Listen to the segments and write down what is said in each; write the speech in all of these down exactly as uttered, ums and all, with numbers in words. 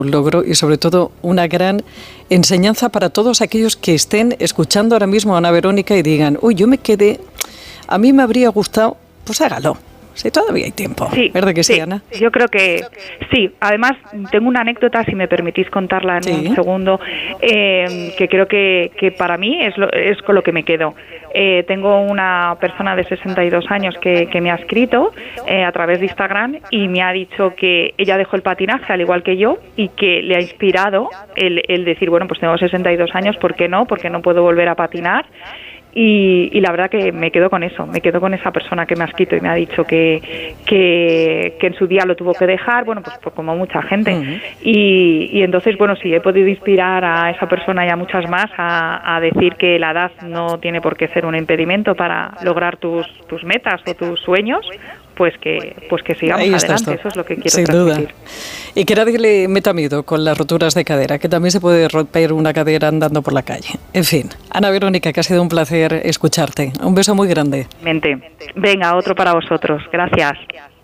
un logro y sobre todo una gran enseñanza para todos aquellos que estén escuchando ahora mismo a Ana Verónica y digan, uy, yo me quedé, a mí me habría gustado, pues hágalo. Sí, todavía hay tiempo. Sí, ¿verdad que sí, sí, Ana? Yo creo que sí. Además, tengo una anécdota, si me permitís contarla en sí. un segundo, eh, que creo que, que para mí es, lo, es con lo que me quedo. Eh, tengo una persona de sesenta y dos años que, que me ha escrito eh, a través de Instagram y me ha dicho que ella dejó el patinaje al igual que yo y que le ha inspirado el, el decir, bueno, pues tengo sesenta y dos años, ¿por qué no? Porque no puedo volver a patinar. Y, y la verdad que me quedo con eso, me quedo con esa persona que me ha escrito y me ha dicho que, que, que en su día lo tuvo que dejar, bueno, pues, pues como mucha gente. Uh-huh. y, y entonces, bueno, sí, he podido inspirar a esa persona y a muchas más a, a decir que la edad no tiene por qué ser un impedimento para lograr tus, tus metas o tus sueños, pues que pues que sigamos adelante, eso es lo que quiero sin transmitir. Duda. Y que nadie le meta miedo con las roturas de cadera, que también se puede romper una cadera andando por la calle. En fin, Ana Verónica, que ha sido un placer escucharte. Un beso muy grande. Mente. Venga, otro para vosotros. Gracias.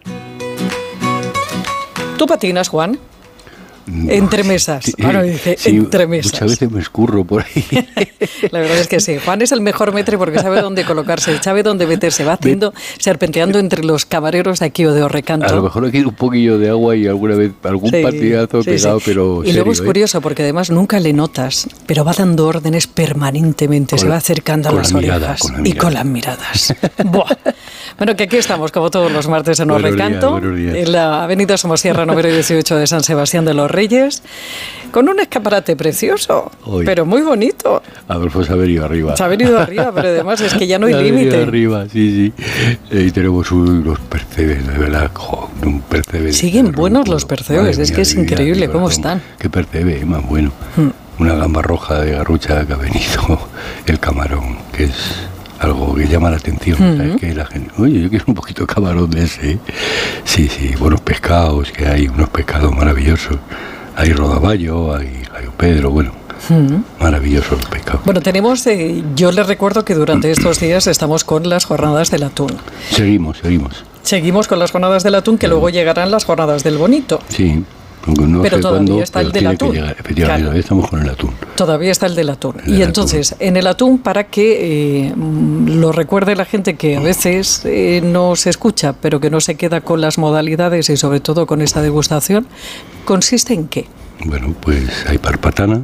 ¿Tú patinas, Juan? Entre mesas. Sí, Ahora dice, sí, entre mesas. Muchas veces me escurro por ahí. La verdad es que sí. Juan es el mejor metre porque sabe dónde colocarse, sabe dónde meterse. Va haciendo, serpenteando entre los camareros de aquí o de Orrecanto. A lo mejor aquí un poquillo de agua y alguna vez algún sí, patinazo sí, pegado, sí. pero Y serio, luego es curioso, ¿eh? Porque además nunca le notas, pero va dando órdenes permanentemente, con, se va acercando a las mirada, orejas con la y con las miradas. Buah. Bueno, que aquí estamos, como todos los martes en Orrecanto, en la avenida Somosierra número dieciocho de San Sebastián de los Reyes, con un escaparate precioso, Hoy. pero muy bonito. Adolfo se ha venido arriba. Se ha venido arriba, pero además es que ya no hay límite. arriba, sí, sí. Y tenemos unos percebes, de verdad, un percebe. Siguen buenos los percebes, es que es increíble cómo están. Qué percebe, más bueno. Hmm. Una gamba roja de Garrucha que ha venido, el camarón, que es algo que llama la atención, uh-huh. ¿sabes? Que la gente, oye, yo quiero un poquito de camarón de ese. Sí, sí, buenos pescados, que hay unos pescados maravillosos. Hay rodaballo, hay gallo Pedro, bueno, uh-huh. maravillosos los pescados. Bueno, tenemos, eh, yo les recuerdo que durante estos días estamos con las jornadas del atún. Seguimos, seguimos. Seguimos con las jornadas del atún, que sí. luego llegarán las jornadas del bonito. Sí. No pero sé todavía cuándo, está el del atún. Efectivamente, claro. Todavía estamos con el atún. Todavía está el del atún. El y entonces, atún. en el atún, para que eh, lo recuerde la gente que a veces eh, no se escucha, pero que no se queda con las modalidades y sobre todo con esta degustación, ¿consiste en qué? Bueno, pues hay parpatana,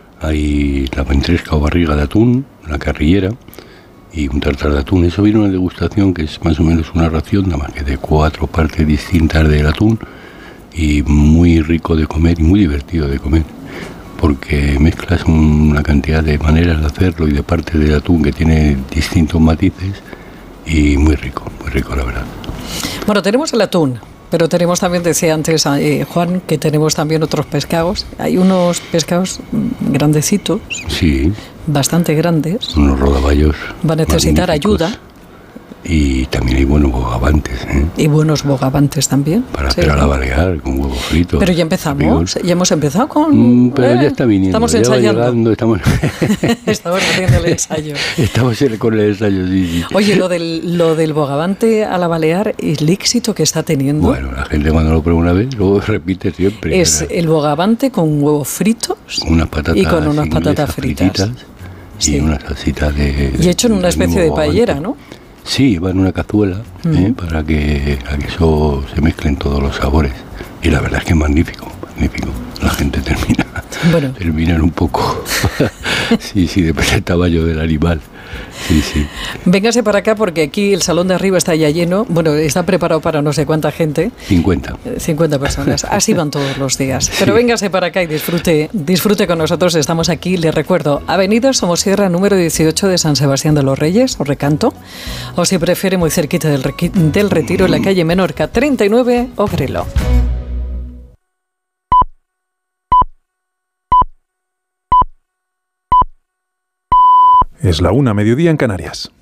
hay la ventresca o barriga de atún, la carrillera y un tartar de atún. Eso viene una degustación que es más o menos una ración, nada más que de cuatro partes distintas del atún, y muy rico de comer y muy divertido de comer, porque mezclas una cantidad de maneras de hacerlo y de parte del atún que tiene distintos matices y muy rico, muy rico la verdad. Bueno, tenemos el atún, pero tenemos también, decía antes eh, Juan, que tenemos también otros pescados. Hay unos pescados grandecitos, sí, bastante grandes, unos rodaballos. Va a necesitar ayuda. Y también hay buenos bogavantes, ¿eh? Y buenos bogavantes también. Para hacer sí. a la balear, con huevos fritos. Pero ya empezamos, amigos. ya hemos empezado con... Mm, pero eh, ya está viniendo. Estamos ya ensayando. Llegando, estamos... estamos haciendo el ensayo. Estamos con el ensayo, sí, sí. Oye, lo del, lo del bogavante a la balear, el éxito que está teniendo... Bueno, la gente cuando lo prueba una vez, luego repite siempre. Es ¿verdad? El bogavante con huevos fritos unas patatas y con unas patatas fritas. Y sí. una salsita de... Y hecho en una especie de paellera, ¿no? Sí, va en una cazuela uh-huh. ¿eh? para que, a que eso se mezclen todos los sabores. Y la verdad es que es magnífico, magnífico. La gente termina, bueno. terminan un poco. sí, sí, depende del tamaño del animal. Sí, sí. Véngase para acá porque aquí el salón de arriba está ya lleno. Bueno, está preparado para no sé cuánta gente. cincuenta. cincuenta personas. Así van todos los días. Pero sí. véngase para acá y disfrute, disfrute con nosotros. Estamos aquí, les recuerdo, avenida Somosierra número dieciocho de San Sebastián de los Reyes, Orrecanto. O si prefiere, muy cerquita del, del Retiro, en la calle Menorca treinta y nueve, Ogrelo. Es la una, mediodía en Canarias.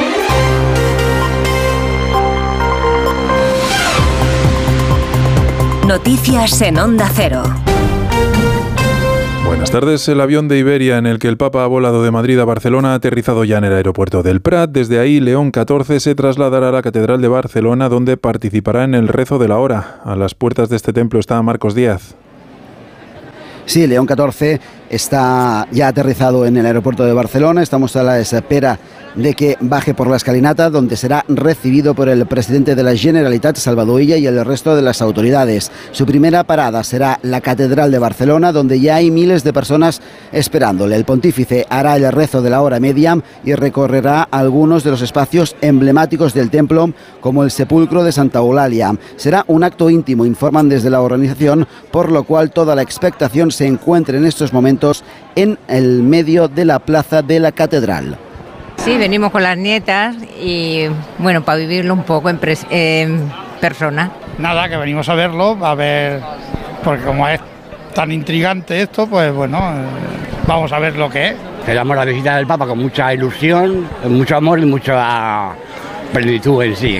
Noticias en Onda Cero. Buenas tardes. El avión de Iberia en el que el Papa ha volado de Madrid a Barcelona ha aterrizado ya en el aeropuerto del Prat. Desde ahí, León catorce se trasladará a la Catedral de Barcelona, donde participará en el rezo de la hora. A las puertas de este templo está Marcos Díaz. Sí, León catorce está ya aterrizado en el aeropuerto de Barcelona. Estamos a la espera de que baje por la escalinata, donde será recibido por el presidente de la Generalitat, Salvador Illa, y el resto de las autoridades. Su primera parada será la Catedral de Barcelona, donde ya hay miles de personas esperándole. El pontífice hará el rezo de la hora media y recorrerá algunos de los espacios emblemáticos del templo, como el sepulcro de Santa Eulalia. Será un acto íntimo, informan desde la organización, por lo cual toda la expectación se encuentra en estos momentos en el medio de la plaza de la Catedral. Sí, venimos con las nietas y bueno, para vivirlo un poco en, pres- en persona. Nada, que venimos a verlo, a ver, porque como es tan intrigante esto, pues bueno, eh, vamos a ver lo que es. Esperamos la visita del Papa con mucha ilusión, mucho amor y mucha plenitud en sí.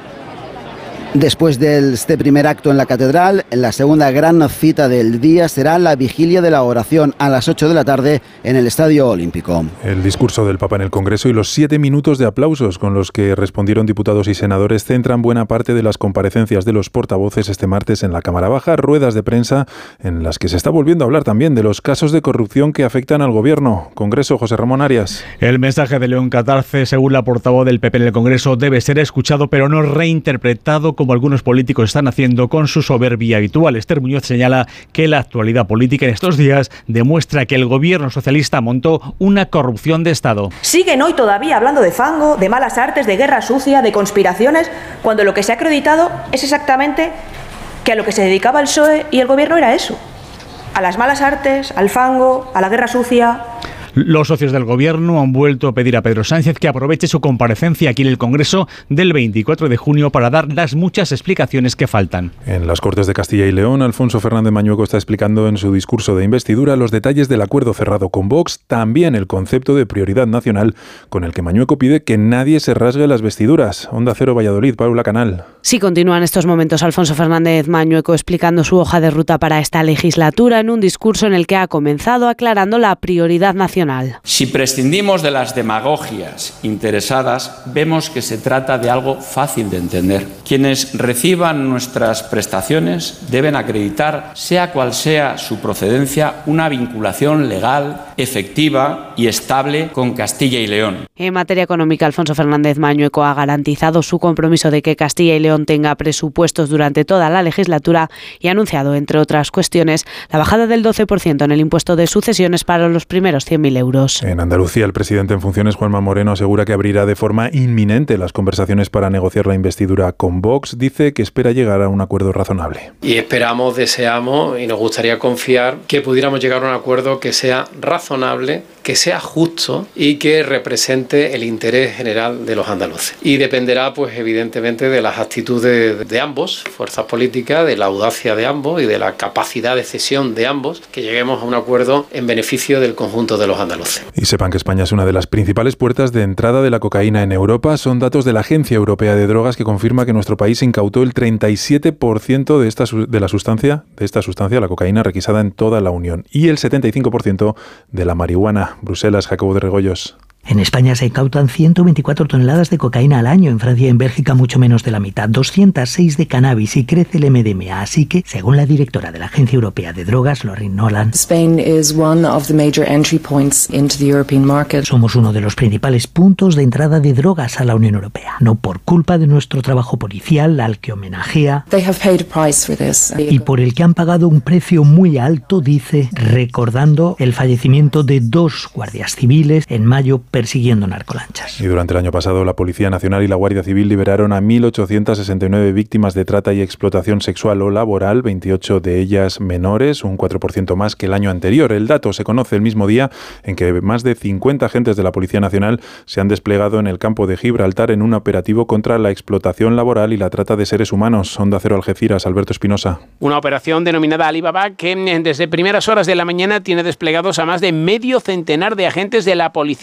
Después de este primer acto en la catedral, la segunda gran cita del día será la vigilia de la oración a las ocho de la tarde en el Estadio Olímpico. El discurso del Papa en el Congreso y los siete minutos de aplausos con los que respondieron diputados y senadores centran buena parte de las comparecencias de los portavoces este martes en la Cámara Baja, ruedas de prensa en las que se está volviendo a hablar también de los casos de corrupción que afectan al Gobierno. Congreso, José Ramón Arias. El mensaje de León catorce, según la portavoz del P P en el Congreso, debe ser escuchado pero no reinterpretado como algunos políticos están haciendo con su soberbia habitual. Esther Muñoz señala que la actualidad política en estos días demuestra que el gobierno socialista montó una corrupción de Estado. Siguen hoy todavía hablando de fango, de malas artes, de guerra sucia, de conspiraciones, cuando lo que se ha acreditado es exactamente que a lo que se dedicaba el P S O E y el gobierno era eso, a las malas artes, al fango, a la guerra sucia. Los socios del Gobierno han vuelto a pedir a Pedro Sánchez que aproveche su comparecencia aquí en el Congreso del veinticuatro de junio para dar las muchas explicaciones que faltan. En las Cortes de Castilla y León, Alfonso Fernández Mañueco está explicando en su discurso de investidura los detalles del acuerdo cerrado con Vox, también el concepto de prioridad nacional con el que Mañueco pide que nadie se rasgue las vestiduras. Onda Cero Valladolid, Paula Canal. Sí, continúa en estos momentos Alfonso Fernández Mañueco explicando su hoja de ruta para esta legislatura en un discurso en el que ha comenzado aclarando la prioridad nacional. Si prescindimos de las demagogias interesadas, vemos que se trata de algo fácil de entender. Quienes reciban nuestras prestaciones deben acreditar, sea cual sea su procedencia, una vinculación legal, efectiva y estable con Castilla y León. En materia económica, Alfonso Fernández Mañueco ha garantizado su compromiso de que Castilla y León tenga presupuestos durante toda la legislatura y ha anunciado, entre otras cuestiones, la bajada del doce por ciento en el impuesto de sucesiones para los primeros cien mil euros. En Andalucía, el presidente en funciones, Juanma Moreno, asegura que abrirá de forma inminente las conversaciones para negociar la investidura con Vox. Dice que espera llegar a un acuerdo razonable. Y esperamos, deseamos y nos gustaría confiar que pudiéramos llegar a un acuerdo que sea razonable, que sea justo y que represente el interés general de los andaluces. Y dependerá, pues evidentemente, de las actitudes de ambos, fuerzas políticas, de la audacia de ambos y de la capacidad de cesión de ambos, que lleguemos a un acuerdo en beneficio del conjunto de los andaluces. Y sepan que España es una de las principales puertas de entrada de la cocaína en Europa. Son datos de la Agencia Europea de Drogas que confirma que nuestro país incautó el treinta y siete por ciento de esta de la sustancia, de esta sustancia, la cocaína, requisada en toda la Unión, y el setenta y cinco por ciento de la marihuana. Bruselas, Jacobo de Regoyos. En España se incautan ciento veinticuatro toneladas de cocaína al año, en Francia y en Bélgica mucho menos de la mitad, doscientas seis de cannabis y crece el M D M A, así que, según la directora de la Agencia Europea de Drogas, Lauren Nolan, Spain is one of the major entry points into the European market. Somos uno de los principales puntos de entrada de drogas a la Unión Europea, no por culpa de nuestro trabajo policial, al que homenajea, They have paid a price for this. y por el que han pagado un precio muy alto, dice, recordando el fallecimiento de dos guardias civiles en mayo persiguiendo narcolanchas. Y durante el año pasado, la Policía Nacional y la Guardia Civil liberaron a mil ochocientas sesenta y nueve víctimas de trata y explotación sexual o laboral, veintiocho de ellas menores, un cuatro por ciento más que el año anterior. El dato se conoce el mismo día en que más de cincuenta agentes de la Policía Nacional se han desplegado en el campo de Gibraltar en un operativo contra la explotación laboral y la trata de seres humanos. Onda Cero Algeciras, Alberto Espinosa. Una operación denominada Alibaba que desde primeras horas de la mañana tiene desplegados a más de medio centenar de agentes de la Policía Nacional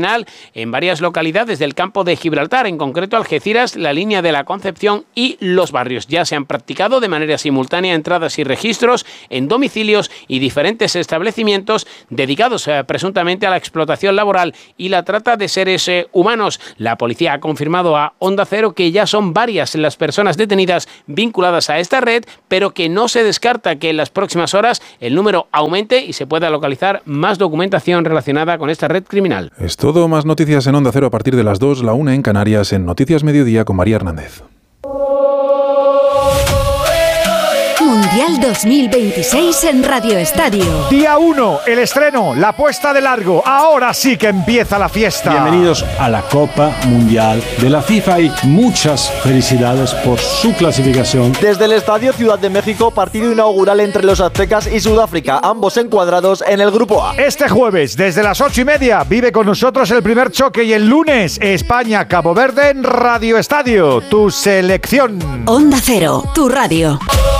criminal en varias localidades del campo de Gibraltar, en concreto Algeciras, la línea de la Concepción y Los Barrios. Ya se han practicado de manera simultánea entradas y registros en domicilios y diferentes establecimientos dedicados eh, presuntamente a la explotación laboral y la trata de seres eh, humanos. La policía ha confirmado a Onda Cero que ya son varias las personas detenidas vinculadas a esta red, pero que no se descarta que en las próximas horas el número aumente y se pueda localizar más documentación relacionada con esta red criminal. Es todo, más noticias en Onda Cero a partir de las dos, la una en Canarias, en Noticias Mediodía con María Hernández. Mundial dos mil veintiséis en Radio Estadio. Día uno, el estreno, la puesta de largo. Ahora sí que empieza la fiesta. Bienvenidos a la Copa Mundial de la FIFA y muchas felicidades por su clasificación. Desde el Estadio Ciudad de México, partido inaugural entre los aztecas y Sudáfrica, ambos encuadrados en el Grupo A. Este jueves, desde las ocho y media, vive con nosotros el primer choque y el lunes, España-Cabo Verde en Radio Estadio, tu selección. Onda Cero, tu radio.